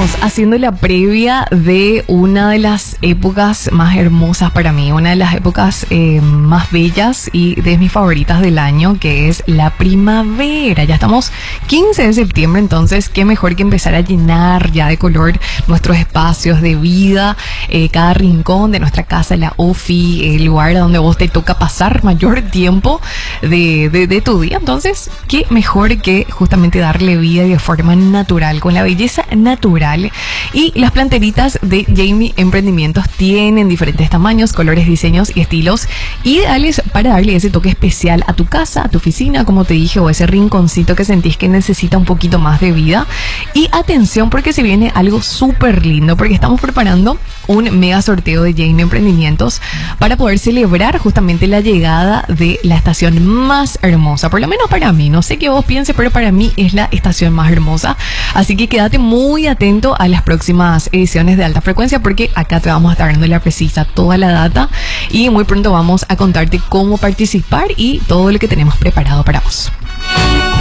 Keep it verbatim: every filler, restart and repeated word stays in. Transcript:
estamos haciendo la previa de una de las épocas más hermosas para mí, una de las épocas eh, más bellas y de mis favoritas del año, que es la primavera. Ya estamos quince de septiembre, entonces qué mejor que empezar a llenar ya de color nuestros espacios de vida, eh, cada rincón de nuestra casa, la ofi, el lugar donde vos te toca pasar mayor tiempo de, de, de tu día. Entonces, qué mejor que justamente darle vida y de forma natural, con la belleza natural. Y las planteritas de Jamie Emprendimientos tienen diferentes tamaños, colores, diseños y estilos ideales para darle ese toque especial a tu casa, a tu oficina, como te dije, o ese rinconcito que sentís que necesita un poquito más de vida. Y atención, porque se viene algo súper lindo, porque estamos preparando un mega sorteo de Jamie Emprendimientos para poder celebrar justamente la llegada de la estación más hermosa, por lo menos para mí. No sé qué vos pienses, pero para mí es la estación más hermosa. Así que quédate muy atento a las próximas ediciones de Alta Frecuencia, porque acá te vamos a estar dando la precisa, toda la data, y muy pronto vamos a contarte cómo participar y todo lo que tenemos preparado para vos.